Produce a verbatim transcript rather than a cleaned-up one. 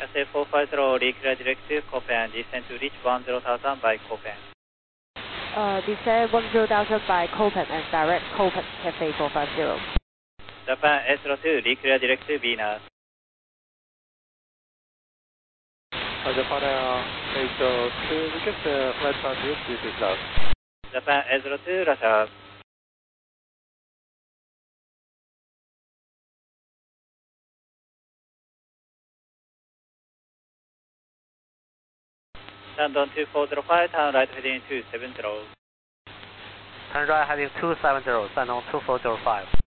S A four five zero, reclear direct to Copan, descend to reach one zero thousand by Copan. Uh, descend one zero thousand by Copan and direct Copan, Cafe four five zero. Japan S zero two, reclear direct to Venus. Uh, Japan S zero two, request uh, flight transfer, this is last. Japan S zero two, Russia. Shandong two four zero five, turn right heading two seven zero. Turn right heading two seven zero, Shandong two four zero five.